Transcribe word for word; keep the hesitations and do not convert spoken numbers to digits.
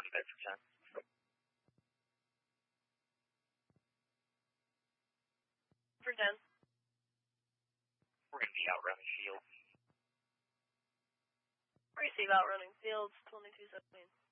Roger that for ten. For ten. We're going to be outrunning field. Receive outrunning fields, twenty-two seventeen.